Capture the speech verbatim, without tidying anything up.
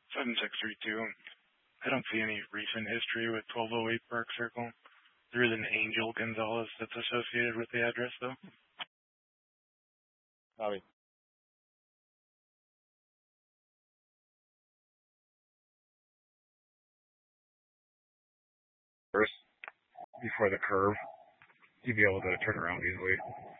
seven six three two. I don't see any recent history with twelve oh eight Park Circle. There is an Angel Gonzalez that's associated with the address, though. Copy. First, before the curve, you'd be able to turn around easily.